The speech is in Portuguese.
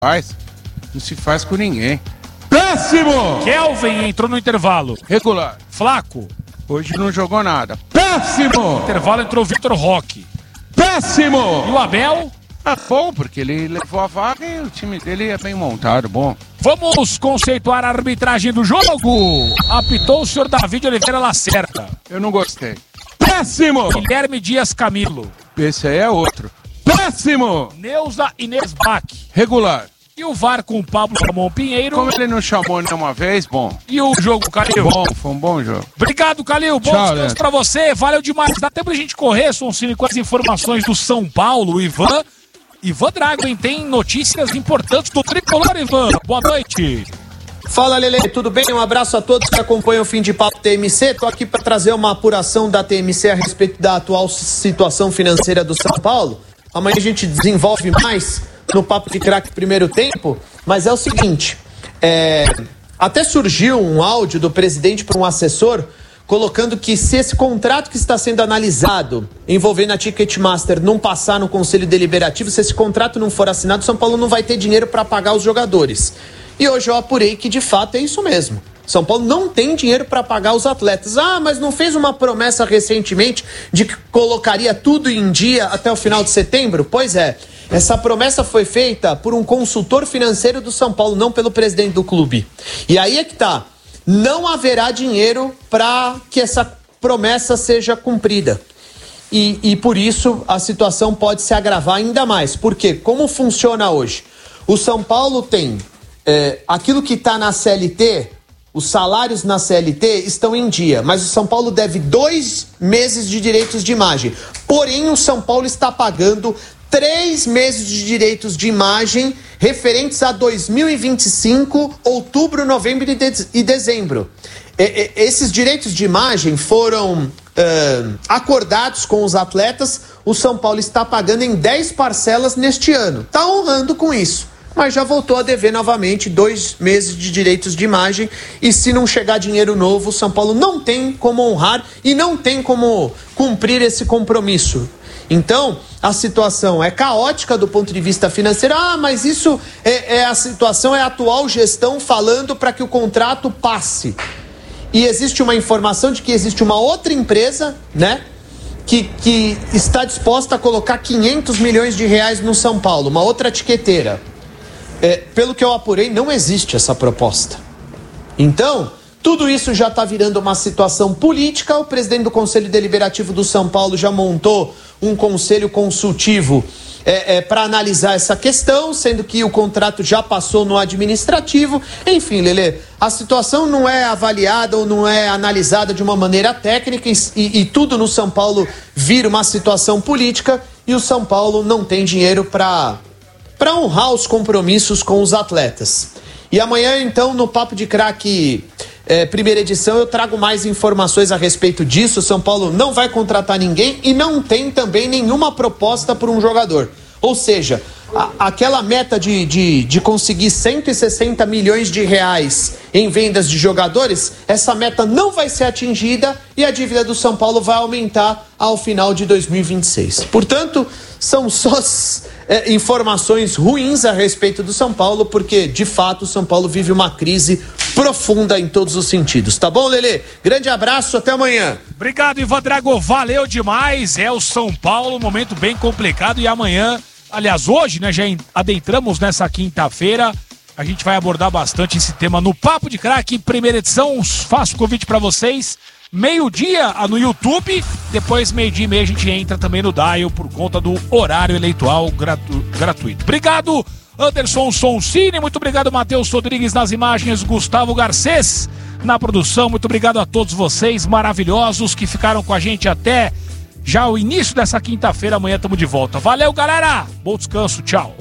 faz. Não se faz com ninguém. Péssimo! Kelvin entrou no intervalo. Regular. Flaco. Hoje não jogou nada. Péssimo! No intervalo entrou o Vitor Roque. Péssimo! E o Abel? Ah, bom, porque ele levou a vaga e o time dele é bem montado, bom. Vamos conceituar a arbitragem do jogo. Apitou o senhor David Oliveira Lacerda. Eu não gostei. Péssimo! Guilherme Dias Camilo. Esse aí é outro. Péssimo! Neuza Inês Bach. Regular. E o VAR com o Pablo Ramon Pinheiro. Como ele não chamou nenhuma vez, bom. E o jogo, Calil. Bom, foi um bom jogo. Obrigado, Calil. Bom Tchau, descanso pra você. Valeu demais. Dá tempo pra gente correr, Soncini, com as informações do São Paulo. O Ivan Drago, hein? Tem notícias importantes do Tricolor, Ivan. Boa noite. Fala, Lelê, tudo bem? Um abraço a todos que acompanham o Fim de Papo TMC. Tô aqui para trazer uma apuração da TMC a respeito da atual situação financeira do São Paulo. Amanhã a gente desenvolve mais no Papo de Craque primeiro tempo, mas é o seguinte, até surgiu um áudio do presidente para um assessor colocando que se esse contrato que está sendo analisado envolvendo a Ticketmaster não passar no Conselho Deliberativo, se esse contrato não for assinado, São Paulo não vai ter dinheiro para pagar os jogadores. E hoje eu apurei que de fato é isso mesmo. São Paulo não tem dinheiro para pagar os atletas. Ah, mas não fez uma promessa recentemente de que colocaria tudo em dia até o final de setembro? Pois é, essa promessa foi feita por um consultor financeiro do São Paulo, não pelo presidente do clube. E aí é que tá, não haverá dinheiro para que essa promessa seja cumprida. E por isso a situação pode se agravar ainda mais. Porque como funciona hoje? O São Paulo tem aquilo que está na CLT, os salários na CLT estão em dia, mas o São Paulo deve 2 meses de direitos de imagem. Porém, o São Paulo está pagando 3 meses de direitos de imagem referentes a 2025, outubro, novembro e dezembro. Esses direitos de imagem foram acordados com os atletas. O São Paulo está pagando em 10 parcelas neste ano. Está honrando com isso, mas já voltou a dever novamente 2 meses de direitos de imagem. E se não chegar dinheiro novo, o São Paulo não tem como honrar e não tem como cumprir esse compromisso. Então, a situação é caótica do ponto de vista financeiro. Ah, mas isso a situação, é a atual gestão falando para que o contrato passe. E existe uma informação de que existe uma outra empresa, né, que está disposta a colocar 500 milhões de reais no São Paulo, uma outra etiqueteira. Pelo que eu apurei, não existe essa proposta. Então, tudo isso já está virando uma situação política. O presidente do Conselho Deliberativo do São Paulo já montou um conselho consultivo para analisar essa questão, sendo que o contrato já passou no administrativo. Enfim, Lelê, a situação não é avaliada ou não é analisada de uma maneira técnica e tudo no São Paulo vira uma situação política e o São Paulo não tem dinheiro para honrar os compromissos com os atletas. E amanhã, então, no Papo de Craque, primeira edição, eu trago mais informações a respeito disso. O São Paulo não vai contratar ninguém e não tem também nenhuma proposta por um jogador. Ou seja, aquela meta de conseguir 160 milhões de reais em vendas de jogadores, essa meta não vai ser atingida e a dívida do São Paulo vai aumentar ao final de 2026. Portanto, são só informações ruins a respeito do São Paulo, porque, de fato, o São Paulo vive uma crise profunda em todos os sentidos. Tá bom, Lelê? Grande abraço, até amanhã. Obrigado, Ivan Drago, valeu demais. É o São Paulo, momento bem complicado, e amanhã, aliás, hoje, né, já adentramos nessa quinta-feira, a gente vai abordar bastante esse tema no Papo de Craque, primeira edição. Faço o convite para vocês, meio-dia no YouTube, depois meio-dia e meia a gente entra também no Dial por conta do horário eleitoral gratuito. Obrigado, Anderson Soncini, muito obrigado, Matheus Rodrigues nas imagens, Gustavo Garcês na produção. Muito obrigado a todos vocês maravilhosos que ficaram com a gente até já o início dessa quinta-feira. Amanhã estamos de volta. Valeu, galera! Bom descanso, tchau!